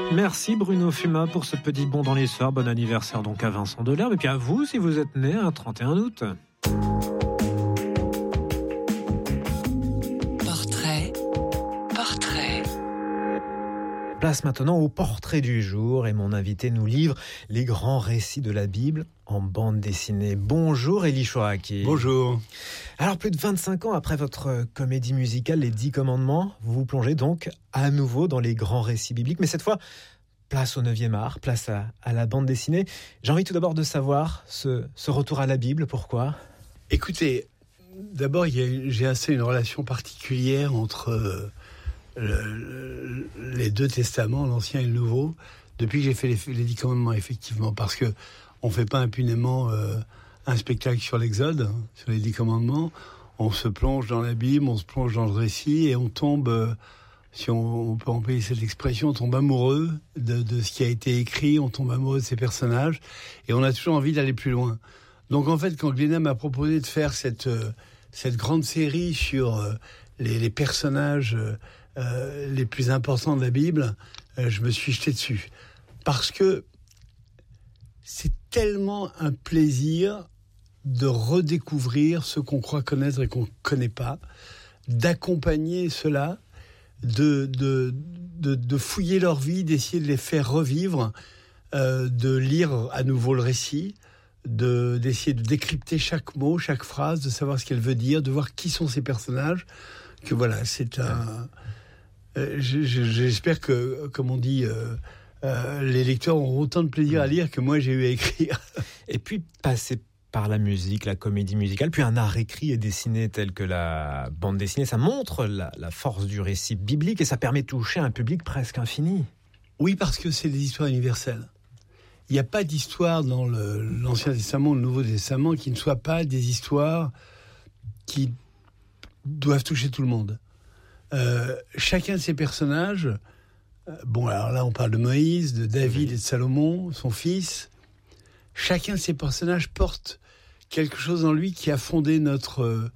Merci Bruno Fuma pour ce petit bond dans l'histoire. Bon anniversaire donc à Vincent Delerme et puis à vous si vous êtes né un 31 août. Portrait. Place maintenant au portrait du jour et mon invité nous livre les grands récits de la Bible en bande dessinée. Bonjour Elie Chouraqui. Bonjour. Alors plus de 25 ans après votre comédie musicale Les 10 Commandements, vous vous plongez donc à nouveau dans les grands récits bibliques, mais cette fois, place au 9e art, place à la bande dessinée. J'ai envie tout d'abord de savoir ce retour à la Bible, pourquoi ? Écoutez, d'abord j'ai assez une relation particulière entre les deux testaments, l'Ancien et le Nouveau, depuis que j'ai fait les 10 Commandements, effectivement, parce que on fait pas impunément un spectacle sur l'Exode, sur les 10 Commandements. On se plonge dans la Bible, on se plonge dans le récit et on tombe, si on peut employer cette expression, on tombe amoureux de ce qui a été écrit, on tombe amoureux de ces personnages et on a toujours envie d'aller plus loin. Donc en fait, quand Glénat m'a proposé de faire cette grande série sur les personnages les plus importants de la Bible, je me suis jeté dessus. Parce que c'est tellement un plaisir de redécouvrir ce qu'on croit connaître et qu'on ne connaît pas, d'accompagner cela, de fouiller leur vie, d'essayer de les faire revivre, de lire à nouveau le récit, d'essayer de décrypter chaque mot, chaque phrase, de savoir ce qu'elle veut dire, de voir qui sont ces personnages. Que voilà, c'est un... j'espère que, comme on dit... les lecteurs auront autant de plaisir à lire que moi j'ai eu à écrire. Et puis passer par la musique, la comédie musicale, puis un art écrit et dessiné tel que la bande dessinée, ça montre la force du récit biblique et ça permet de toucher un public presque infini. Oui, parce que c'est des histoires universelles. Il n'y a pas d'histoire dans l'Ancien Testament ou le Nouveau Testament qui ne soient pas des histoires qui doivent toucher tout le monde. Chacun de ces personnages... Bon, alors là, on parle de Moïse, de David et de Salomon, son fils. Chacun de ces personnages porte quelque chose en lui qui a fondé notre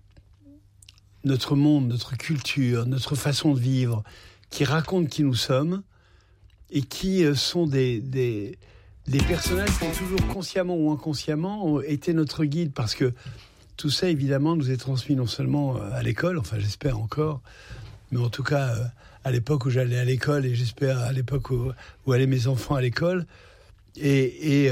monde, notre culture, notre façon de vivre, qui raconte qui nous sommes et qui sont des personnages qui ont toujours consciemment ou inconsciemment ont été notre guide, parce que tout ça, évidemment, nous est transmis non seulement à l'école, enfin j'espère encore, mais en tout cas... à l'époque où j'allais à l'école, et j'espère à l'époque où allaient mes enfants à l'école, et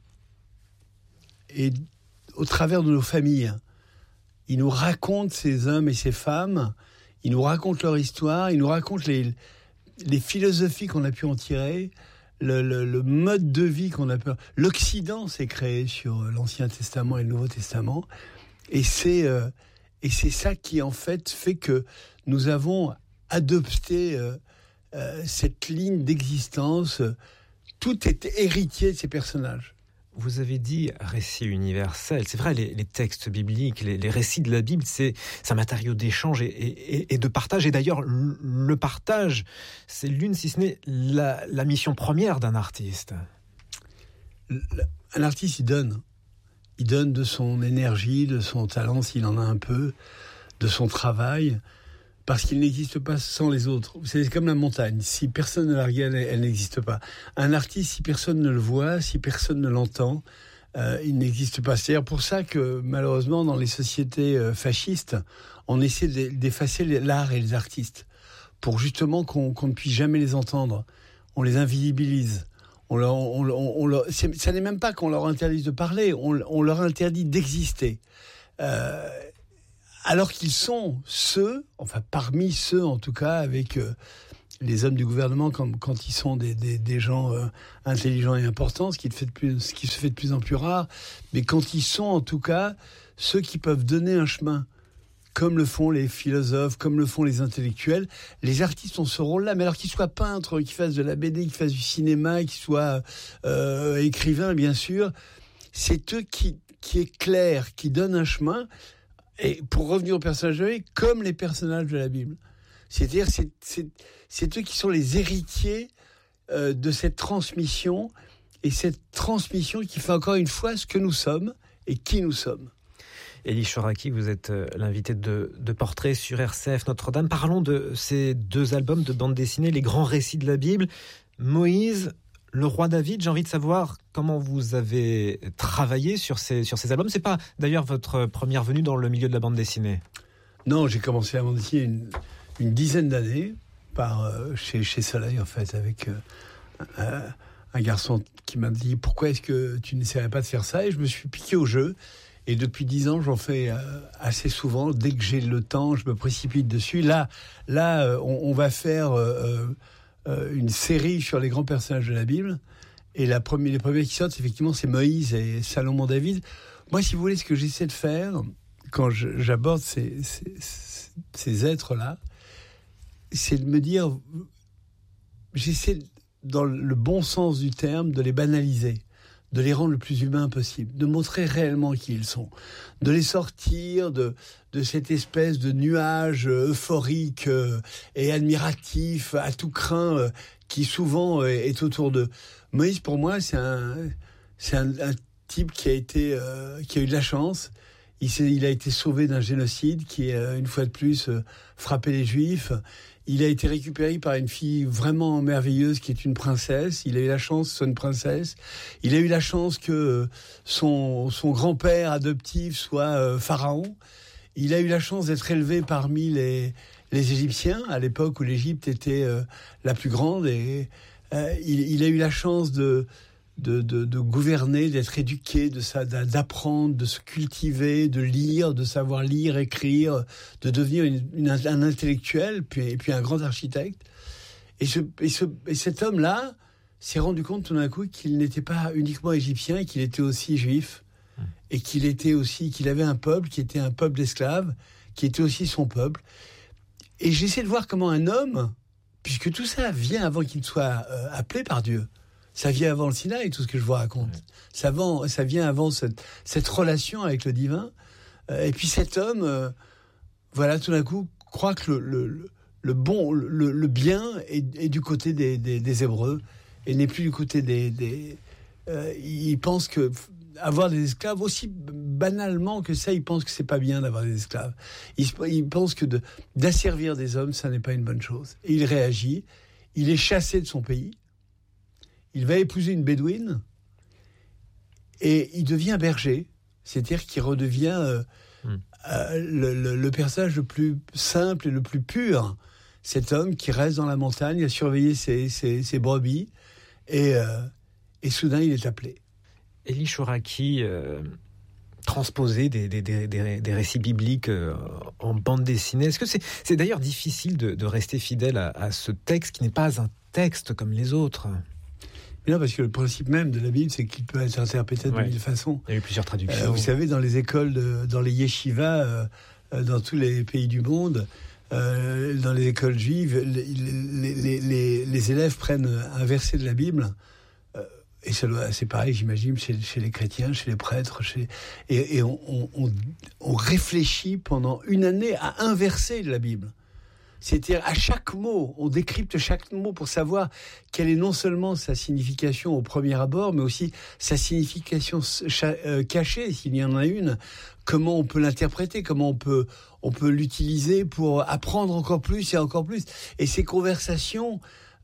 au travers de nos familles, ils nous racontent ces hommes et ces femmes, ils nous racontent leur histoire, ils nous racontent les philosophies qu'on a pu en tirer, le mode de vie qu'on a pu... L'Occident s'est créé sur l'Ancien Testament et le Nouveau Testament, et c'est ça qui en fait que nous avons adopter cette ligne d'existence. Tout est héritier de ces personnages. Vous avez dit récit universel. C'est vrai, les textes bibliques, les récits de la Bible, c'est un matériau d'échange et de partage. Et d'ailleurs, le partage, c'est l'une, si ce n'est la mission première d'un artiste. Un artiste, il donne. Il donne de son énergie, de son talent, s'il en a un peu, de son travail, parce qu'il n'existe pas sans les autres. C'est comme la montagne. Si personne ne la regarde, elle n'existe pas. Un artiste, si personne ne le voit, si personne ne l'entend, il n'existe pas. C'est-à-dire pour ça que, malheureusement, dans les sociétés fascistes, on essaie d'effacer l'art et les artistes, pour justement qu'on ne puisse jamais les entendre. On les invisibilise. Ça n'est même pas qu'on leur interdise de parler, on leur interdit d'exister. Alors qu'ils sont ceux, enfin parmi ceux en tout cas, avec les hommes du gouvernement quand ils sont des gens intelligents et importants, ce qui se fait de plus en plus rare, mais quand ils sont en tout cas ceux qui peuvent donner un chemin, comme le font les philosophes, comme le font les intellectuels. Les artistes ont ce rôle-là, mais alors qu'ils soient peintres, qu'ils fassent de la BD, qu'ils fassent du cinéma, qu'ils soient écrivains, bien sûr, c'est eux qui éclairent, qui donnent un chemin. Et pour revenir aux personnages de la Bible, comme les personnages de la Bible. C'est-à-dire, c'est eux qui sont les héritiers de cette transmission, et cette transmission qui fait encore une fois ce que nous sommes et qui nous sommes. Élie Chouraqui, vous êtes l'invité de Portrait sur RCF Notre-Dame. Parlons de ces 2 albums de bande dessinée, les grands récits de la Bible. Moïse, le roi David, j'ai envie de savoir comment vous avez travaillé sur ces albums. C'est pas d'ailleurs votre première venue dans le milieu de la bande dessinée? Non, j'ai commencé à bande dessiner une dizaine d'années chez Soleil, en fait, avec un garçon qui m'a dit « Pourquoi est-ce que tu n'essaierais pas de faire ça ?» Et je me suis piqué au jeu. Et depuis 10 ans, j'en fais assez souvent. Dès que j'ai le temps, je me précipite dessus. Là, on va faire une série sur les grands personnages de la Bible. Et les premiers qui sortent, effectivement, c'est Moïse et Salomon David. Moi, si vous voulez, ce que j'essaie de faire, quand j'aborde ces êtres-là, c'est de me dire, j'essaie, dans le bon sens du terme, de les banaliser, de les rendre le plus humains possible, de montrer réellement qui ils sont, de les sortir de cette espèce de nuage euphorique et admiratif, à tout crin, qui souvent est autour d'eux. Moïse, pour moi, c'est un type qui a eu de la chance. Il a été sauvé d'un génocide qui, une fois de plus, frappait les Juifs. Il a été récupéré par une fille vraiment merveilleuse qui est une princesse. Il a eu la chance que ce soit une princesse. Il a eu la chance que son grand-père adoptif soit pharaon. Il a eu la chance d'être élevé parmi les Égyptiens, à l'époque où l'Égypte était la plus grande. Et il a eu la chance de gouverner, d'être éduqué, d'apprendre, de se cultiver, de lire, de savoir lire, écrire, de devenir un intellectuel, puis un grand architecte. Et cet homme-là s'est rendu compte tout d'un coup qu'il n'était pas uniquement égyptien, qu'il était aussi juif, et qu'il avait un peuple qui était un peuple d'esclaves, qui était aussi son peuple. Et j'essaie de voir comment un homme, puisque tout ça vient avant qu'il ne soit appelé par Dieu, ça vient avant le Sinaï, tout ce que je vous raconte. Ça vient avant cette relation avec le divin. Et puis cet homme, voilà, tout d'un coup, croit que le bien est du côté des Hébreux et n'est plus du côté il pense que avoir des esclaves, aussi banalement que ça, il pense que c'est pas bien d'avoir des esclaves. Il pense que d'asservir des hommes, ça n'est pas une bonne chose. Et il réagit. Il est chassé de son pays. Il va épouser une bédouine et il devient berger, c'est-à-dire qu'il redevient le personnage le plus simple et le plus pur. Cet homme qui reste dans la montagne à surveiller ses brebis et soudain il est appelé. Élie Chouraqui, transposer des récits bibliques en bande dessinée, est-ce que c'est d'ailleurs difficile de rester fidèle à ce texte qui n'est pas un texte comme les autres ? Mais non, parce que le principe même de la Bible, c'est qu'il peut être interprété de mille façons. Il y a eu plusieurs traductions. Vous savez, dans les écoles, dans les yeshivas, dans tous les pays du monde, dans les écoles juives, les élèves prennent un verset de la Bible, et c'est pareil, j'imagine, chez les chrétiens, chez les prêtres, et on réfléchit pendant une année à un verset de la Bible. C'est-à-dire, à chaque mot, on décrypte chaque mot pour savoir quelle est non seulement sa signification au premier abord, mais aussi sa signification cachée, s'il y en a une. Comment on peut l'interpréter, comment on peut l'utiliser pour apprendre encore plus et encore plus. Et ces conversations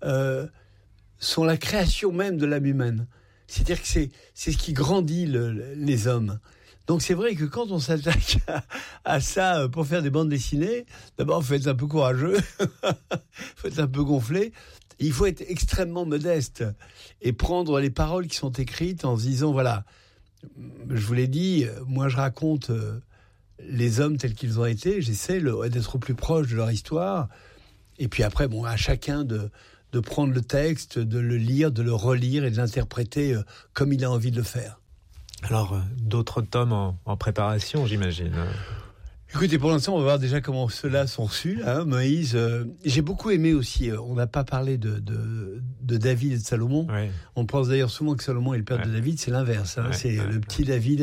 sont la création même de l'âme humaine. C'est-à-dire que c'est ce qui grandit les hommes. Donc c'est vrai que quand on s'attaque à ça pour faire des bandes dessinées, d'abord faut être un peu courageux, faut être un peu gonflé, il faut être extrêmement modeste et prendre les paroles qui sont écrites en se disant voilà, je vous l'ai dit, moi je raconte les hommes tels qu'ils ont été, j'essaie d'être au plus proche de leur histoire, et puis après à chacun de prendre le texte, de le lire, de le relire et de l'interpréter comme il a envie de le faire. Alors, d'autres tomes en préparation, j'imagine. Écoutez, pour l'instant, on va voir déjà comment ceux-là sont reçus. Moïse, j'ai beaucoup aimé aussi, on n'a pas parlé de David et de Salomon. Ouais. On pense d'ailleurs souvent que Salomon est le père de David, c'est l'inverse. C'est le petit David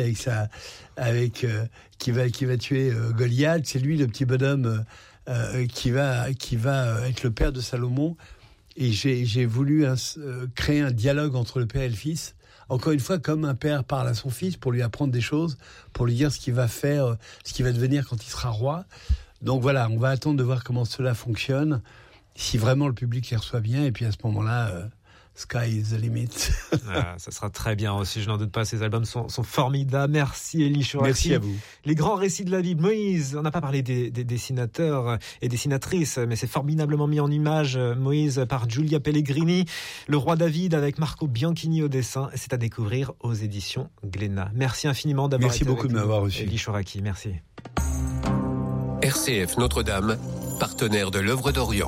qui va tuer Goliath. C'est lui le petit bonhomme qui va être le père de Salomon. Et j'ai voulu créer un dialogue entre le père et le fils, encore une fois, comme un père parle à son fils pour lui apprendre des choses, pour lui dire ce qu'il va faire, ce qu'il va devenir quand il sera roi. Donc voilà, on va attendre de voir comment cela fonctionne, si vraiment le public les reçoit bien, et puis à ce moment-là, sky is the limit. Ça sera très bien aussi, je n'en doute pas, ces albums sont formidables. Merci Élie Chouraki. Merci à vous. Les grands récits de la Bible, Moïse, on n'a pas parlé des dessinateurs et dessinatrices, mais c'est formidablement mis en image, Moïse par Giulia Pellegrini, le roi David avec Marco Bianchini au dessin, c'est à découvrir aux éditions Glénat. Merci infiniment d'avoir été beaucoup avec de nous, m'avoir reçu. Élie Chouraki, merci. RCF Notre-Dame, partenaire de l'œuvre d'Orient.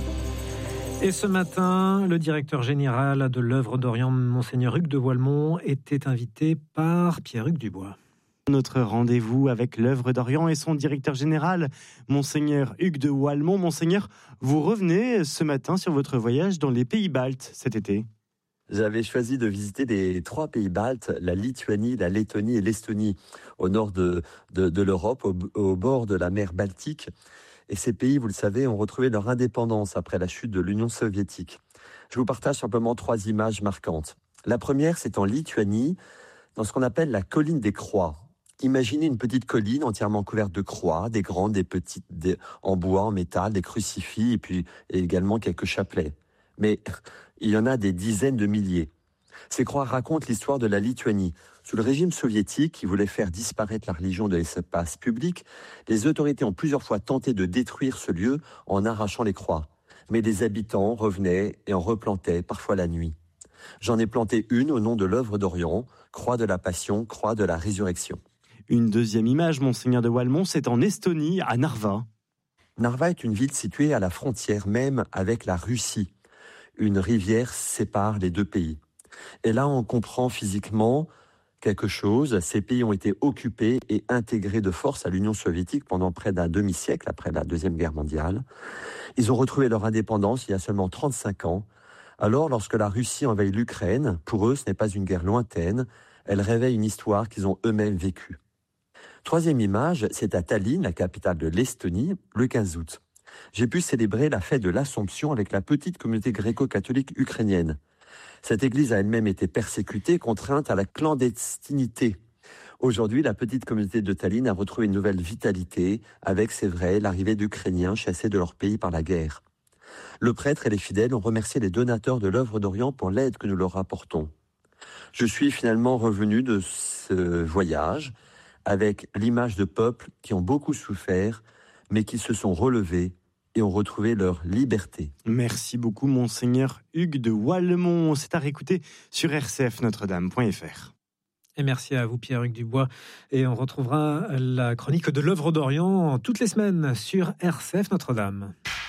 Et ce matin, le directeur général de l'œuvre d'Orient, Monseigneur Hugues de Wallemont, était invité par Pierre-Hugues Dubois. Notre rendez-vous avec l'œuvre d'Orient et son directeur général, Monseigneur Hugues de Wallemont. Monseigneur, vous revenez ce matin sur votre voyage dans les pays baltes cet été. J'avais choisi de visiter les 3 pays baltes, la Lituanie, la Lettonie et l'Estonie, au nord de l'Europe, au bord de la mer Baltique. Et ces pays, vous le savez, ont retrouvé leur indépendance après la chute de l'Union soviétique. Je vous partage simplement 3 images marquantes. La première, c'est en Lituanie, dans ce qu'on appelle la colline des croix. Imaginez une petite colline entièrement couverte de croix, des grandes, des petites, en bois, en métal, des crucifix, et puis également quelques chapelets. Mais il y en a des dizaines de milliers. Ces croix racontent l'histoire de la Lituanie. Sous le régime soviétique, qui voulait faire disparaître la religion de l'espace public, les autorités ont plusieurs fois tenté de détruire ce lieu en arrachant les croix. Mais les habitants revenaient et en replantaient, parfois la nuit. J'en ai planté une au nom de l'œuvre d'Orient, croix de la Passion, croix de la Résurrection. Une deuxième image, Monseigneur de Wallemont, c'est en Estonie, à Narva. Narva est une ville située à la frontière même avec la Russie. Une rivière sépare les 2 pays. Et là, on comprend physiquement quelque chose. Ces pays ont été occupés et intégrés de force à l'Union soviétique pendant près d'un demi-siècle, après la Deuxième Guerre mondiale. Ils ont retrouvé leur indépendance il y a seulement 35 ans. Alors, lorsque la Russie envahit l'Ukraine, pour eux, ce n'est pas une guerre lointaine. Elle réveille une histoire qu'ils ont eux-mêmes vécue. 3e image, c'est à Tallinn, la capitale de l'Estonie, le 15 août. J'ai pu célébrer la fête de l'Assomption avec la petite communauté gréco-catholique ukrainienne. Cette église a elle-même été persécutée, contrainte à la clandestinité. Aujourd'hui, la petite communauté de Tallinn a retrouvé une nouvelle vitalité avec, c'est vrai, l'arrivée d'Ukrainiens chassés de leur pays par la guerre. Le prêtre et les fidèles ont remercié les donateurs de l'œuvre d'Orient pour l'aide que nous leur apportons. Je suis finalement revenu de ce voyage avec l'image de peuples qui ont beaucoup souffert, mais qui se sont relevés et ont retrouvé leur liberté. Merci beaucoup, Monseigneur Hugues de Wallemont. C'est à réécouter sur rcfnotredame.fr. Et merci à vous Pierre-Hugues Dubois. Et on retrouvera la chronique de l'œuvre d'Orient toutes les semaines sur RCF Notre-Dame.